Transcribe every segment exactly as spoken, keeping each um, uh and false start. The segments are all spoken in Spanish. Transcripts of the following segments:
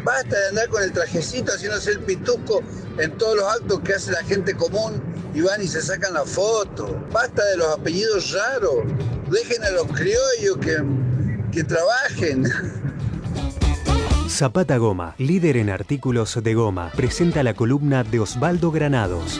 Basta de andar con el trajecito haciéndose el pituco en todos los actos que hace la gente común y van y se sacan la foto. Basta de los apellidos raros. Dejen a los criollos que, que trabajen. Zapata Goma, líder en artículos de goma, presenta la columna de Osvaldo Granados.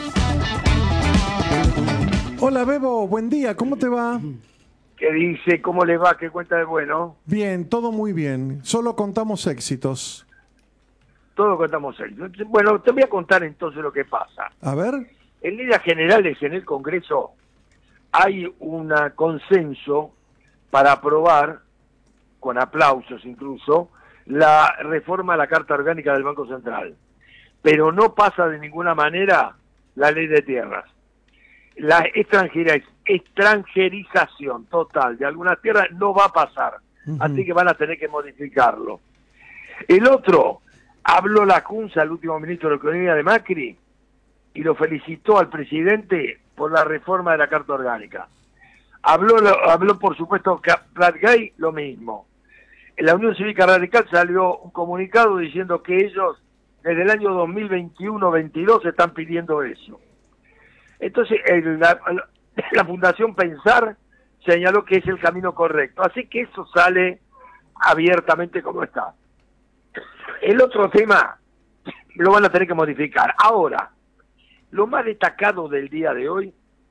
Hola Bebo, buen día, ¿cómo te va? ¿Qué dice? ¿Cómo le va? ¿Qué cuenta de bueno? Bien, todo muy bien. Solo contamos éxitos. Todo contamos éxitos. Bueno, te voy a contar entonces lo que pasa. A ver. En líneas generales, en el Congreso hay un consenso para aprobar, con aplausos incluso, la reforma a la Carta Orgánica del Banco Central. Pero no pasa de ninguna manera la ley de tierras. La extranjera, extranjerización total de algunas tierras no va a pasar, uh-huh. Así que van a tener que modificarlo. El otro, habló la Cunza, el último ministro de Economía de Macri, y lo felicitó al presidente por la reforma de la Carta Orgánica. Habló, habló por supuesto, Prat-Gay, lo mismo. En la Unión Cívica Radical salió un comunicado diciendo que ellos desde el año dos mil veintiuno veintidós están pidiendo eso. Entonces, el, la, la Fundación Pensar señaló que es el camino correcto. Así que eso sale abiertamente como está. El otro tema lo van a tener que modificar. Ahora, lo más destacado del día de hoy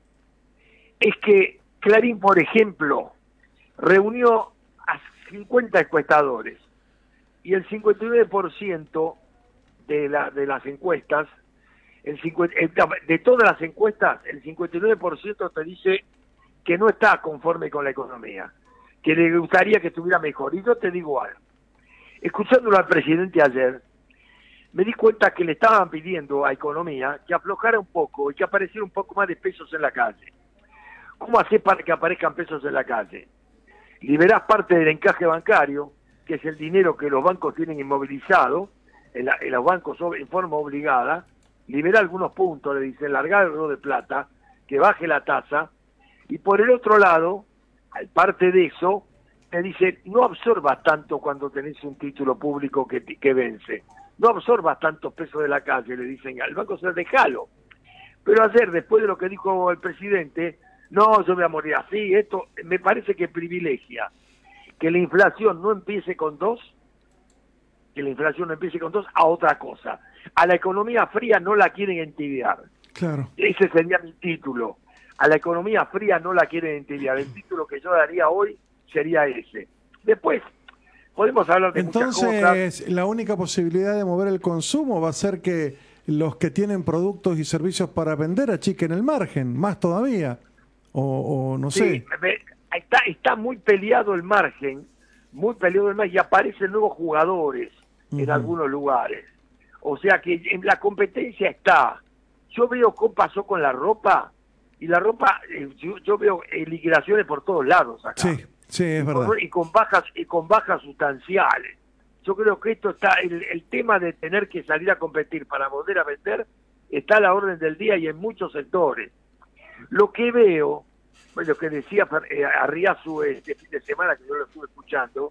es que Clarín, por ejemplo, reunió a cincuenta encuestadores y el cincuenta y nueve por ciento de, la, de las encuestas, el cincuenta, de todas las encuestas, el cincuenta y nueve por ciento te dice que no está conforme con la economía, que le gustaría que estuviera mejor. Y yo te digo algo, escuchándolo al presidente ayer, me di cuenta que le estaban pidiendo a Economía que aflojara un poco y que apareciera un poco más de pesos en la calle. ¿Cómo hacer para que aparezcan pesos en la calle? Liberás parte del encaje bancario, que es el dinero que los bancos tienen inmovilizado, en, la, en los bancos en forma obligada, libera algunos puntos, le dicen, largar el reloj de plata, que baje la tasa, y por el otro lado, parte de eso, te dice, no absorbas tanto cuando tenés un título público que, que vence, no absorbas tantos pesos de la calle, le dicen al banco, se dejalo. Pero ayer, después de lo que dijo el presidente, no, yo voy a morir así, esto me parece que privilegia que la inflación no empiece con dos, que la inflación no empiece con dos, a otra cosa. A la economía fría no la quieren entibiar. Claro. Ese sería mi título. A la economía fría no la quieren entibiar. El título que yo daría hoy sería ese. Después, podemos hablar de Entonces, muchas cosas. Entonces, la única posibilidad de mover el consumo va a ser que los que tienen productos y servicios para vender achiquen el margen, más todavía. O, o no sí, sé. Está, está muy peleado el margen, muy peleado el margen, y aparecen nuevos jugadores uh-huh. en algunos lugares. O sea que en la competencia está. Yo veo cómo pasó con la ropa, y la ropa, yo, yo veo eh, liquidaciones por todos lados acá. Sí, sí, es y verdad. Con, y con bajas y con bajas sustanciales. Yo creo que esto está, el, el tema de tener que salir a competir para poder a vender, está a la orden del día y en muchos sectores. Lo que veo, bueno, lo que decía eh, Arriazu este fin de semana, que yo lo estuve escuchando,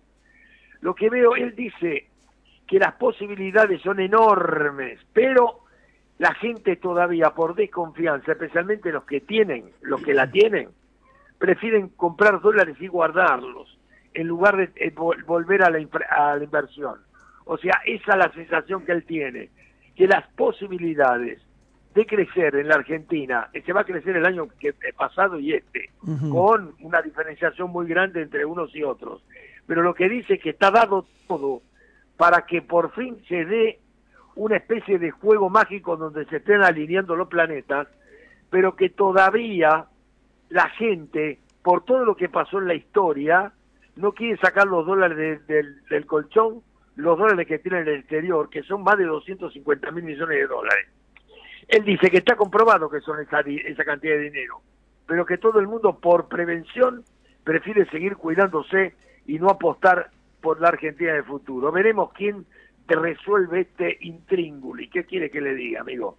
lo que veo, él dice que las posibilidades son enormes, pero la gente todavía por desconfianza, especialmente los que tienen, los que la tienen, prefieren comprar dólares y guardarlos, en lugar de eh, volver a la, a la inversión. O sea, esa es la sensación que él tiene, que las posibilidades de crecer en la Argentina, se va a crecer el año que pasado y este, uh-huh. con una diferenciación muy grande entre unos y otros. Pero lo que dice es que está dado todo para que por fin se dé una especie de juego mágico donde se estén alineando los planetas, pero que todavía la gente, por todo lo que pasó en la historia, no quiere sacar los dólares de, de, del colchón, los dólares que tienen en el exterior, que son más de doscientos cincuenta mil millones de dólares. Él dice que está comprobado que son esa, esa cantidad de dinero, pero que todo el mundo por prevención prefiere seguir cuidándose y no apostar por la Argentina del futuro. Veremos quién te resuelve este intríngulo. ¿Y qué quiere que le diga, amigo?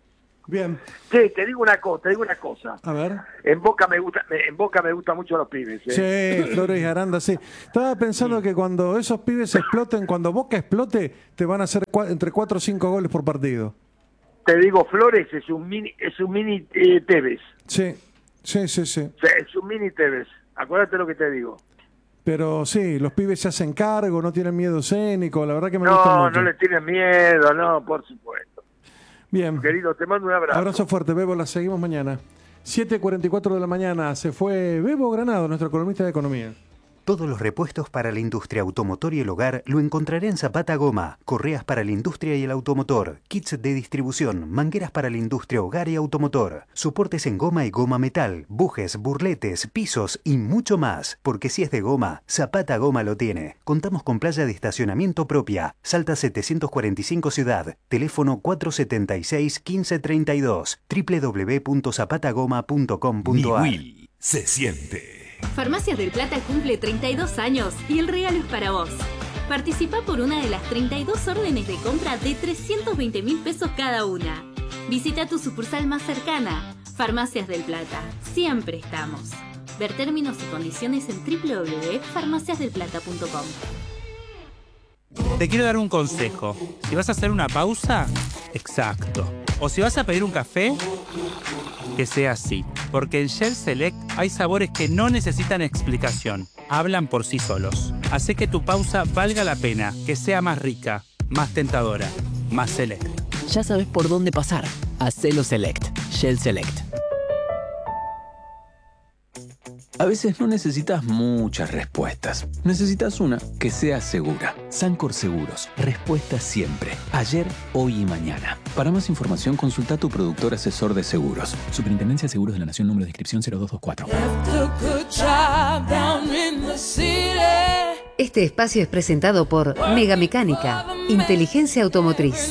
Bien. Sí, te digo una cosa, te digo una cosa. A ver. En Boca me gusta, en Boca me gustan mucho los pibes. ¿eh? Sí, Flores y Aranda, sí. Estaba pensando que cuando esos pibes exploten, cuando Boca explote, te van a hacer cua- entre cuatro o cinco goles por partido. Te digo, Flores es un mini, es un mini eh, Tevez. Sí, sí, sí, sí. O sea, es un mini Tevez. Acuérdate lo que te digo. Pero sí, los pibes se hacen cargo, no tienen miedo escénico, la verdad que me gusta No, mucho. no le tienen miedo, no, por supuesto. Bien. Querido, te mando un abrazo. Abrazo fuerte, Bebo, la seguimos mañana. siete cuarenta y cuatro de la mañana se fue Bebo Granado, nuestro columnista de economía. Todos los repuestos para la industria automotor y el hogar lo encontraré en Zapata Goma. Correas para la industria y el automotor, kits de distribución, mangueras para la industria, hogar y automotor, soportes en goma y goma metal, bujes, burletes, pisos y mucho más. Porque si es de goma, Zapata Goma lo tiene. Contamos con playa de estacionamiento propia. Salta setecientos cuarenta y cinco Ciudad. Teléfono cuatro setenta y seis, quince treinta y dos. doble u doble u doble u punto zapata goma punto com punto a r. Niwil se siente. Farmacias del Plata cumple treinta y dos años y el regalo es para vos. Participa por una de las treinta y dos órdenes de compra de trescientos veinte mil pesos cada una. Visita tu sucursal más cercana. Farmacias del Plata. Siempre estamos. Ver términos y condiciones en doble u doble u doble u punto farmacias del plata punto com. Te quiero dar un consejo. Si vas a hacer una pausa, exacto. O si vas a pedir un café, que sea así. Porque en Shell Select hay sabores que no necesitan explicación. Hablan por sí solos. Hace que tu pausa valga la pena, que sea más rica, más tentadora, más Select. Ya sabes por dónde pasar. Hacelo Select. Shell Select. A veces no necesitas muchas respuestas. Necesitas una que sea segura. Sancor Seguros. Respuesta siempre. Ayer, hoy y mañana. Para más información, consulta a tu productor asesor de seguros. Superintendencia de Seguros de la Nación, número de inscripción cero dos dos cuatro. Este espacio es presentado por Mega Mecánica, Inteligencia Automotriz.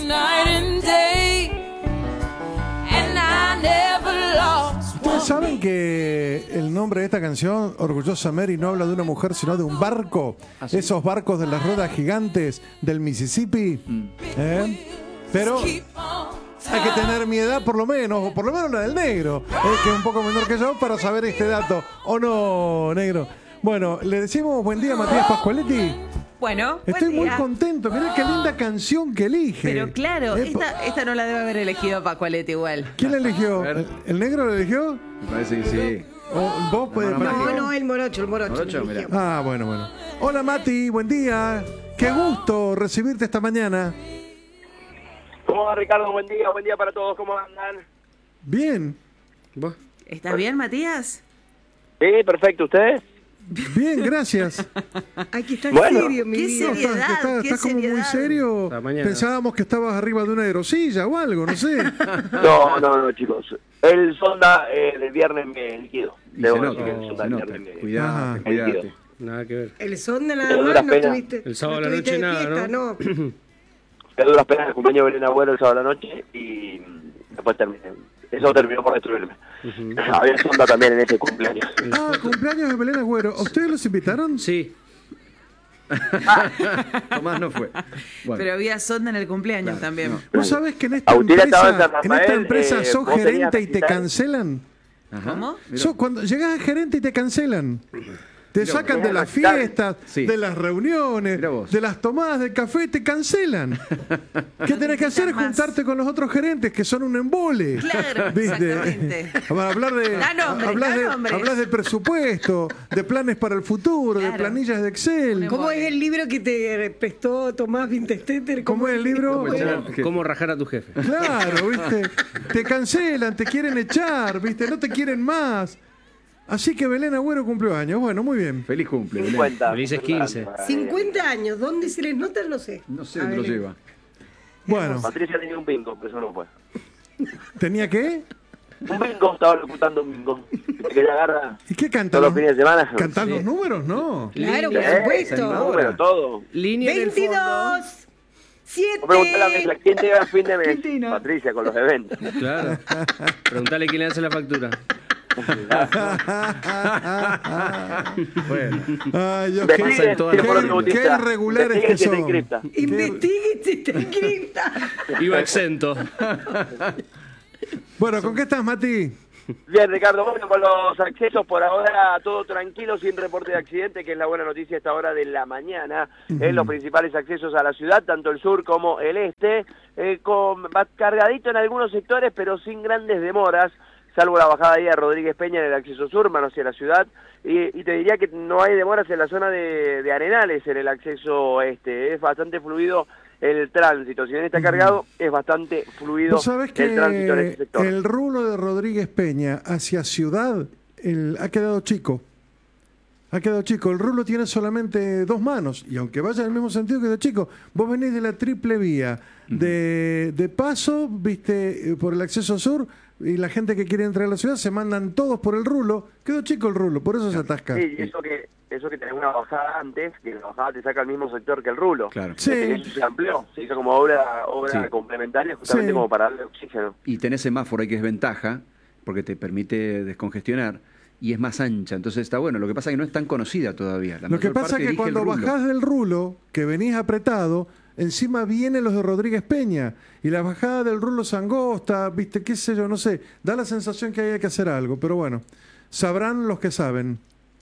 ¿Ustedes saben que el nombre de esta canción, Orgullosa Mary, no habla de una mujer, sino de un barco? ¿Ah, sí? Esos barcos de las ruedas gigantes del Mississippi. Mm. ¿Eh? Pero hay que tener mi edad, por lo menos, o por lo menos la del negro, eh, que es un poco menor que yo, para saber este dato. ¿O no, negro? Bueno, le decimos buen día a Matías Pascualetti. Bueno, estoy buen muy día. contento. Mirá qué linda canción que elige. Pero claro, eh, esta, esta no la debe haber elegido Pascualetti igual. ¿Quién la eligió? ¿El, ¿El negro la eligió? Me parece que sí. ¿O vos podés No, no, no, el morocho, el morocho. Morocho, mirá. Ah, bueno, bueno. Hola Mati, buen día. Qué gusto recibirte esta mañana. ¿Cómo va, Ricardo? Buen día, buen día para todos. ¿Cómo andan? Bien. ¿Vos? ¿Estás bien, Matías? Sí, perfecto. ¿Ustedes? Bien, gracias. Hay que estar Bueno. serio, mi Qué vida. No, estás, seriedad, estás- qué estás como muy seriedad. serio. Hasta mañana. Pensábamos que estabas arriba de una aerosilla o algo, no sé. No, no, no, chicos. El sonda eh, del viernes me liquido. Y Debo se decir nota, que el se sonda del nota. viernes me- Cuidate, Ajá. cuidate. Nada que ver. El sonda De nada duras más, no penas. tuviste. El sábado no a la tuviste noche de nada, fiesta, ¿no? Me duras penas el cumpleaños de Belén Abuelo el sábado a la noche y después terminé. Eso terminó por destruirme. Ujú. Había sonda también en ese cumpleaños. Ah, cumpleaños de Belén Agüero. ¿A ustedes los invitaron? Sí. Tomás no fue. Bueno. Pero había sonda en el cumpleaños Claro, también. no. ¿Vos sabés que en esta Agustina estaba en empresa, San en esta Rafael, empresa eh, sos vos tenías gerente y te visitar- cancelan? Ajá. ¿Cómo? Mirá. Sos- cuando llegás a gerente y te cancelan. Te Mirá sacan vos. de las fiestas, Sí. de las reuniones, Mirá vos. de las tomadas de café, te cancelan. ¿Qué tenés que hacer? Es más. juntarte con los otros gerentes que son un embole. Claro, exactamente. Para hablar de, Da nombres, hablas da de, nombres. hablas de presupuesto, de planes para el futuro, de Claro. planillas de Excel. ¿Cómo es el libro que te prestó Tomás Vintesteter? ¿Cómo es el libro? ¿Cómo, echar- cómo rajar a tu jefe? Claro, ¿viste? Te cancelan, te quieren echar, ¿viste? No te quieren más. Así que Belén Agüero cumplió años. Bueno, muy bien. Feliz cumple. Belén. cincuenta. Felices quince. cincuenta años, ¿dónde se les nota? No sé. No sé A dónde lo ver, lleva. Bueno, Patricia tenía un bingo, pero eso no fue. ¿tenía qué? Un bingo, estaba locutando un bingo. Que ella agarra ¿Y qué cantan? todos los fines de semana. ¿Cantan los números? No. Claro, por Eh, supuesto. número, todo. Línea en el fondo. veintidós, siete. Vos preguntale a Mesa, ¿quién te lleva el fin de mes? Argentina. Patricia, con los eventos. Claro. Preguntale quién le hace la factura. Bueno. Ay, Dios, Te qué, sigue, en toda qué- la por otro qué bautista. irregulares Te sigue que si te son. encripta. Investigue si te encripta. Iba exento. Bueno, ¿con qué estás, Mati? Bien, Ricardo, bueno, con los accesos por ahora todo tranquilo, sin reporte de accidente, que es la buena noticia a esta hora de la mañana. Uh-huh. En los principales accesos a la ciudad, tanto el sur como el este, eh, con, va cargadito en algunos sectores, pero sin grandes demoras, salvo la bajada ahí a Rodríguez Peña en el acceso sur, mano hacia la ciudad, y, y te diría que no hay demoras en la zona de, de Arenales, en el acceso este, es bastante fluido el tránsito. Si bien está cargado, es bastante fluido el que tránsito en ese sector. El rulo de Rodríguez Peña hacia ciudad el, ha quedado chico. Ha quedado chico. El rulo tiene solamente dos manos. Y aunque vaya en el mismo sentido, quedó chico. Vos venís de la triple vía. De, de paso, viste, por el acceso sur, y la gente que quiere entrar a la ciudad se mandan todos por el rulo. Quedó chico el rulo, por eso se atasca. Sí, y eso que, eso que tenés una bajada antes, que la bajada te saca al mismo sector que el rulo. Claro. Sí. Este, eso se amplió, se hizo como obra, obra Sí. complementaria, justamente Sí. como para darle oxígeno. Y tenés semáforo ahí que es ventaja, porque te permite descongestionar, y es más ancha, entonces está bueno. Lo que pasa es que no es tan conocida todavía. La Lo que mayor pasa es parte que elige cuando el rulo. bajás del rulo, que venís apretado, encima vienen los de Rodríguez Peña. Y la bajada del rulo es angosta, viste, qué sé yo, no sé. Da la sensación que hay que hacer algo, pero bueno, sabrán los que saben.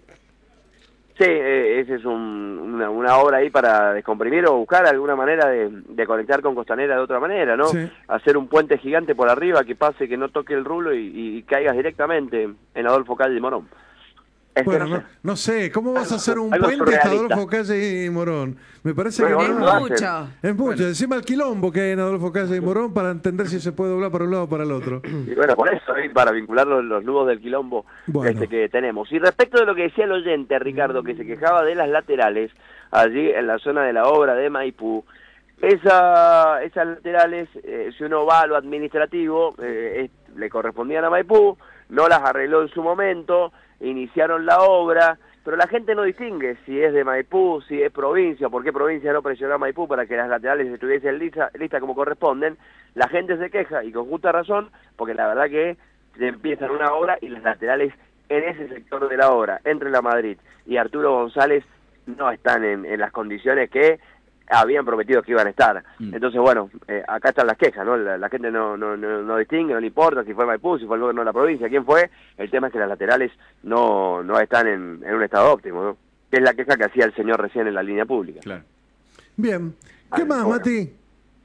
Sí, eh, esa es un, una, una obra ahí para descomprimir o buscar alguna manera de, de conectar con Costanera de otra manera, ¿no? Sí. Hacer un puente gigante por arriba que pase, que no toque el rulo y, y caigas directamente en Adolfo Calle y Morón. Es Bueno, que no no, sé. no sé, ¿cómo vas a hacer un algo puente hasta surrealista. Adolfo Calle y Morón? Me parece Bueno, que Es no no. lo hacen. mucho. Es mucho, encima el quilombo que hay en Adolfo Calle y Morón para entender si se puede doblar para un lado o para el otro. Y bueno, por eso, ¿eh? Para vincular los, los nudos del quilombo Bueno. este que tenemos. Y respecto de lo que decía el oyente, Ricardo, que se quejaba de las laterales, allí en la zona de la obra de Maipú, esa, esas laterales, eh, si uno va a lo administrativo, eh, es- le correspondían a Maipú, no las arregló en su momento, iniciaron la obra, pero la gente no distingue si es de Maipú, si es provincia, por qué provincia no presionó a Maipú para que las laterales estuviesen listas lista como corresponden. La gente se queja, y con justa razón, porque la verdad que empiezan una obra y las laterales en ese sector de la obra, entre la Madrid y Arturo González, no están en, en las condiciones que habían prometido que iban a estar. Mm. Entonces, bueno, eh, acá están las quejas, ¿no? La, la gente no, no, no, no distingue, no le importa si fue Maipú, si fue el gobierno de la provincia, quién fue. El tema es que las laterales no, no están en, en un estado óptimo, ¿no? Que es la queja que hacía el señor recién en la línea pública. Claro. Bien, ¿qué Ah, más, bueno. Mati?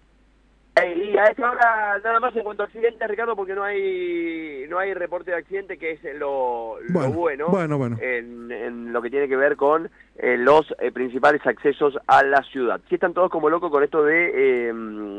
Eh, y a esta hora nada más en cuanto a accidentes, Ricardo, porque no hay no hay reporte de accidente, que es lo, lo Bueno, bueno, bueno, bueno. En, en lo que tiene que ver con eh, los eh, principales accesos a la ciudad. Sí están todos como locos con esto de eh,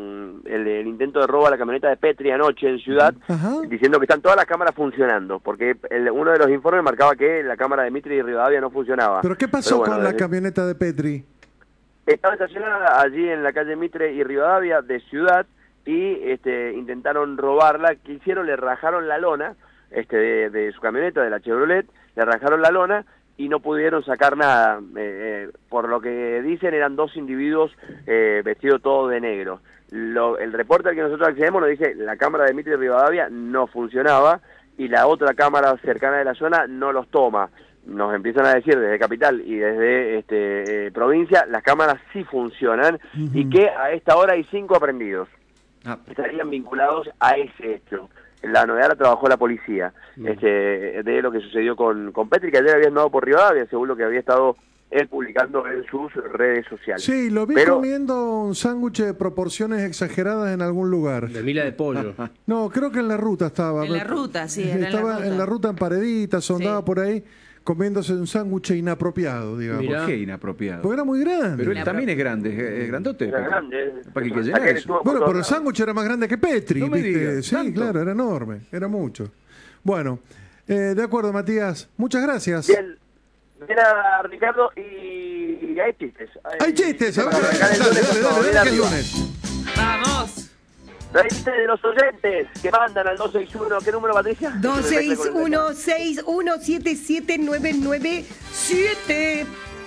el, el intento de robo a la camioneta de Petri anoche en Ciudad, Ajá. diciendo que están todas las cámaras funcionando, porque el- uno de los informes marcaba que la cámara de Mitre y Rivadavia no funcionaba. ¿Pero qué pasó bueno, con la desde- camioneta de Petri? Estaba estacionada allí en la calle Mitre y Rivadavia de Ciudad y este, intentaron robarla. ¿Qué hicieron? Le rajaron la lona este, de, de su camioneta, de la Chevrolet, le rajaron la lona y no pudieron sacar nada. Eh, eh, por lo que dicen, eran dos individuos eh, vestidos todos de negro. Lo, el reporte al que nosotros accedemos nos dice la cámara de Mitre y Rivadavia no funcionaba y la otra cámara cercana de la zona no los toma. Nos empiezan a decir desde Capital y desde este, eh, provincia, las cámaras sí funcionan y que a esta hora hay cinco aprendidos. Ah, Estarían vinculados a ese hecho. La novedad la trabajó la policía, este, de lo que sucedió con, con Petri, que ayer había andado por Rivadavia, según lo que había estado él publicando en sus redes sociales. Sí, lo vi Pero, comiendo un sándwich de proporciones exageradas en algún lugar. De mila de pollo. No, creo que en la ruta estaba. En la ruta, sí, era en la Estaba ruta. en la ruta en Pareditas, andaba Sí. por ahí comiéndose un sándwich inapropiado, digamos. Mirá. ¿por qué inapropiado? Porque era muy grande. Pero él también es grande, es, es grandote. era ¿Para, grande. para que hay que Hasta llenar que eso? estuvo por Bueno, todos pero el lados. sándwich era más grande que Petri, No me ¿viste? digas, Sí, ¿tanto? claro, era enorme, era mucho. Bueno, eh, de acuerdo, Matías. Muchas gracias. Bien, bien a Ricardo y, y hay chistes. Hay chistes, a ver, para dale, arrancar el dale, lunes dale, con todo dale, bien dale, que es arriba. lunes. Vamos. Hay chistes de los oyentes que mandan al dos seis uno. ¿Qué número, Patricia? dos seis uno seis uno siete siete nueve nueve siete.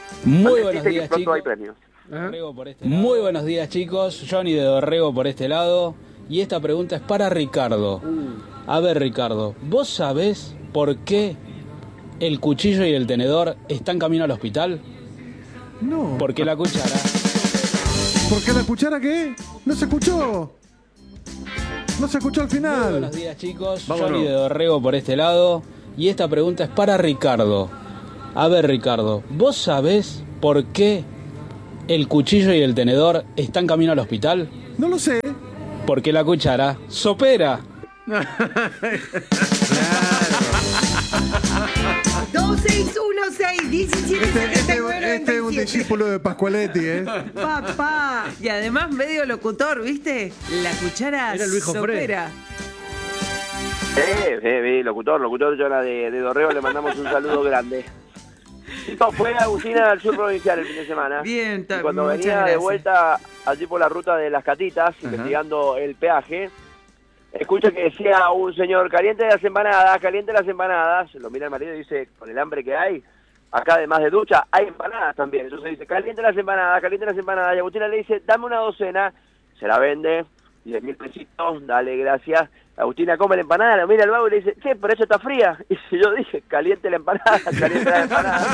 Muy buenos Dice que días, pronto chicos. hay premios. Dorrego por este lado. Muy buenos días, chicos. Johnny de Dorrego por este lado. Y esta pregunta es para Ricardo. A ver, Ricardo, ¿vos sabés por qué el cuchillo y el tenedor están camino al hospital? No. Porque la cuchara. ¿Por qué la cuchara qué? No se escuchó. No se escuchó al final. Muy buenos días, chicos. Vámonos. Johnny de Dorrego por este lado. Y esta pregunta es para Ricardo. A ver, Ricardo, ¿vos sabés por qué el cuchillo y el tenedor están camino al hospital? No lo sé. Porque la cuchara sopera. dos seis uno seis diecisiete Este, setenta y este- nueve este es un discípulo de Pascualetti, ¿eh? Papá. Y además medio locutor, ¿viste? La cuchara Era Luis Jofré. sopera. Eh, eh, eh, locutor, locutor, yo la de, de Dorrego le mandamos un saludo grande. Chicos, fue Agustina al sur provincial el fin de semana. Bien, Y ta- cuando muchas venía de gracias. vuelta allí por la ruta de las Catitas, investigando el peaje, escucha que decía un señor, caliente las empanadas, caliente las empanadas. Lo mira el marido y dice, con el hambre que hay, acá además de ducha, hay empanadas también. Entonces dice, caliente las empanadas, caliente las empanadas. Y Agustina le dice, dame una docena, se la vende, diez mil pesitos, dale, gracias. Agustina come la empanada, lo mira el vago y le dice, che, pero eso está fría. Y si yo dije, caliente la empanada, caliente la empanada.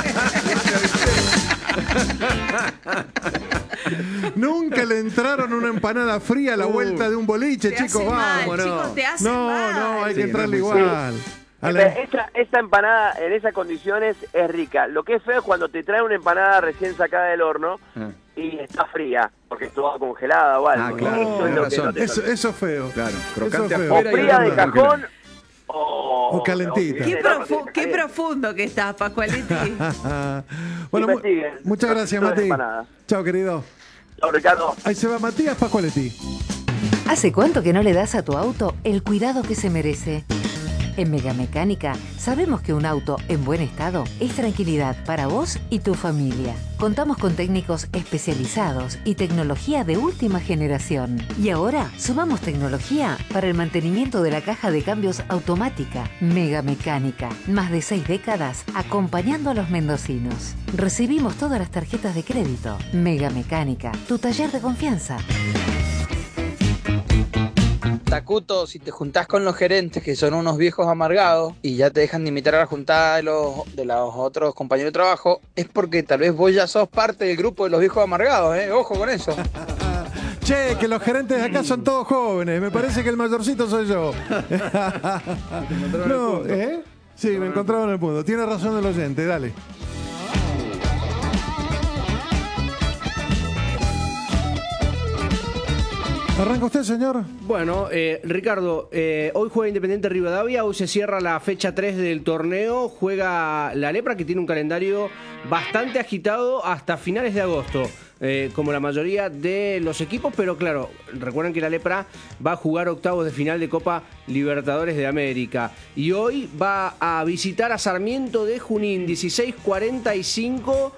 Nunca le entraron una empanada fría a la vuelta de un boliche, Te chicos. hace mal, Vamos, no. chicos, te hace no, mal. no, hay que Sí, entrarle no, igual. A la- Esa, esa empanada en esas condiciones es rica. Lo que es feo es cuando te trae una empanada recién sacada del horno Ah, y está fría, porque estuvo congelada o algo. Ah, claro, Eso es tenés lo que razón. no te Eso, eso es feo. claro, crocante Eso es feo. O afuera y fría de adentro cajón congelado. o... O calentita. Qué, del horno, profu- que qué caliente. profundo que estás, Pascualetti. Bueno, mu- Investiguen. muchas gracias, Los Mati. empanadas. Chao, querido. Chao, Ricardo. Ahí se va Matías Pascualetti. ¿Hace cuánto que no le das a tu auto el cuidado que se merece? En Megamecánica sabemos que un auto en buen estado es tranquilidad para vos y tu familia. Contamos con técnicos especializados y tecnología de última generación. Y ahora sumamos tecnología para el mantenimiento de la caja de cambios automática. Megamecánica, más de seis décadas acompañando a los mendocinos. Recibimos todas las tarjetas de crédito. Megamecánica, tu taller de confianza. Tacuto, si te juntás con los gerentes que son unos viejos amargados y ya te dejan de invitar a la juntada de los, de los otros compañeros de trabajo, es porque tal vez vos ya sos parte del grupo de los viejos amargados, ¿eh? Ojo con eso. Che, que los gerentes de acá son todos jóvenes. Me parece que el mayorcito soy yo. No, ¿eh? Sí, me encontraba en el punto. Tiene razón el oyente, dale. ¿Arranca usted, señor? Bueno, eh, Ricardo, eh, hoy juega Independiente Rivadavia, hoy se cierra la fecha tres del torneo, juega la Lepra que tiene un calendario bastante agitado hasta finales de agosto, eh, como la mayoría de los equipos, pero claro, recuerden que la Lepra va a jugar octavos de final de Copa Libertadores de América y hoy va a visitar a Sarmiento de Junín, dieciséis cuarenta y cinco.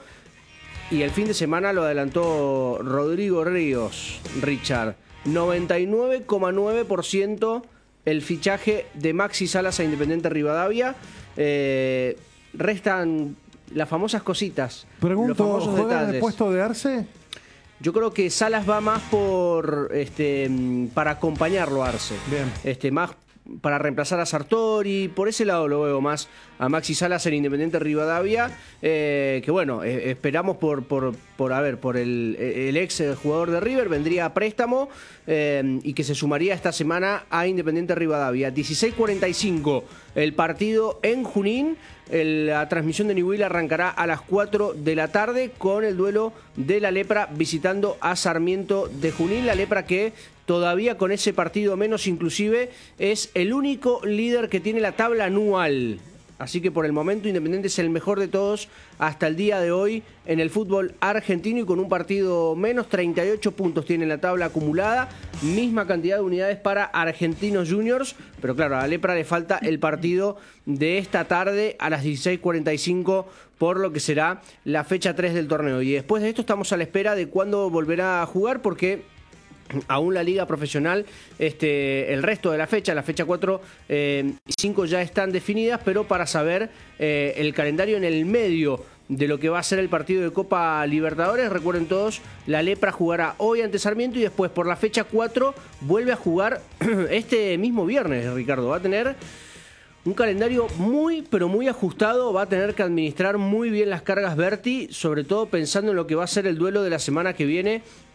Y el fin de semana lo adelantó Rodrigo Ríos, Richard. noventa y nueve coma nueve por ciento el fichaje de Maxi Salas a Independiente Rivadavia. Eh, restan las famosas cositas. los Pregunto, famosos ¿juega en el detalles. puesto de Arce? Yo creo que Salas va más por este para acompañarlo a Arce. Bien. Este, más para reemplazar a Sartori. Por ese lado lo veo más a Maxi Salas en Independiente Rivadavia. Eh, que bueno, eh, esperamos por, por, por, a ver, por el, el ex jugador de River, vendría a préstamo eh, y que se sumaría esta semana a Independiente Rivadavia. dieciséis cuarenta y cinco el partido en Junín. El- la transmisión de Newell arrancará a las cuatro de la tarde con el duelo de la Lepra visitando a Sarmiento de Junín. La Lepra que todavía con ese partido menos inclusive es el único líder que tiene la tabla anual. Así que por el momento Independiente es el mejor de todos hasta el día de hoy en el fútbol argentino y con un partido menos, treinta y ocho puntos tiene en la tabla acumulada, misma cantidad de unidades para Argentinos Juniors, pero claro, a la Lepra le falta el partido de esta tarde a las dieciséis cuarenta y cinco por lo que será la fecha tres del torneo. Y después de esto estamos a la espera de cuándo volverá a jugar porque aún la liga profesional, este, el resto de la fecha, la fecha cuatro y cinco ya están definidas, pero para saber eh, el calendario en el medio de lo que va a ser el partido de Copa Libertadores, recuerden todos, la Lepra jugará hoy ante Sarmiento y después por la fecha cuatro vuelve a jugar este mismo viernes, Ricardo. Va a tener un calendario muy, pero muy ajustado. Va a tener que administrar muy bien las cargas Berti, sobre todo pensando en lo que va a ser el duelo de la semana que viene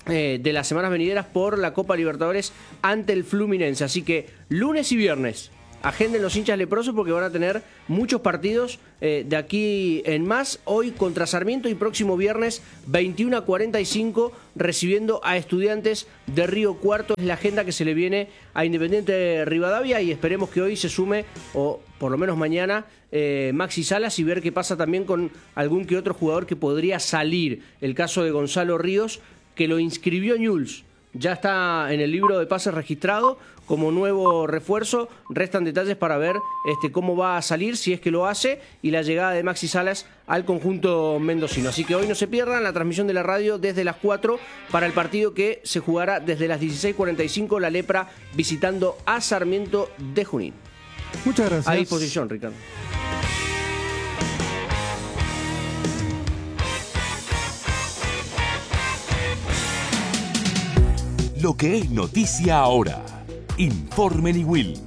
eh, de las semanas venideras por la Copa Libertadores ante el Fluminense. Así que lunes y viernes, agenden los hinchas leprosos porque van a tener muchos partidos eh, de aquí en más. Hoy contra Sarmiento y próximo viernes veintiuno a cuarenta y cinco recibiendo a Estudiantes de Río Cuarto. Es la agenda que se le viene a Independiente Rivadavia y esperemos que hoy se sume, o por lo menos mañana, eh, Maxi Salas y ver qué pasa también con algún que otro jugador que podría salir. El caso de Gonzalo Ríos, que lo inscribió Newell's. Ya está en el libro de pases registrado como nuevo refuerzo. Restan detalles para ver este, cómo va a salir, si es que lo hace, y la llegada de Maxi Salas al conjunto mendocino. Así que hoy no se pierdan la transmisión de la radio desde las cuatro para el partido que se jugará desde las dieciséis cuarenta y cinco, la Lepra visitando a Sarmiento de Junín. Muchas gracias. A disposición, Ricardo. Lo que es noticia ahora. Informe Niwil.